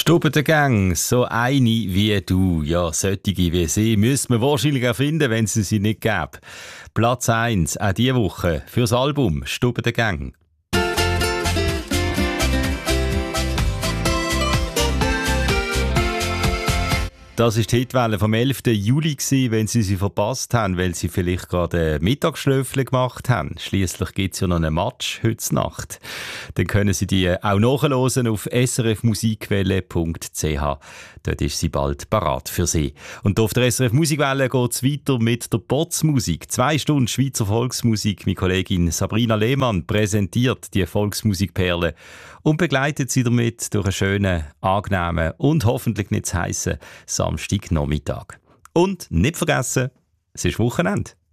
Stubbengang, so eine wie du, ja, solche wie sie, müsste man wahrscheinlich erfinden, wenn es sie nicht gäbe. Platz 1, auch diese Woche, fürs Album Stubbengang. Das war die Hitwelle vom 11. Juli, wenn Sie verpasst haben, weil Sie vielleicht gerade Mittagsschlöfchen gemacht haben. Schliesslich gibt es ja noch einen Match heute Nacht. Dann können Sie die auch nachhören auf srfmusikwelle.ch. Dort ist sie bald parat für Sie. Und auf der SRF Musikwelle geht es weiter mit der Potzmusik. 2 Stunden Schweizer Volksmusik. Meine Kollegin Sabrina Lehmann präsentiert die Volksmusikperle und begleitet sie damit durch einen schönen, angenehmen und hoffentlich nicht zu heissen Samstagnachmittag. Und nicht vergessen, es ist Wochenende.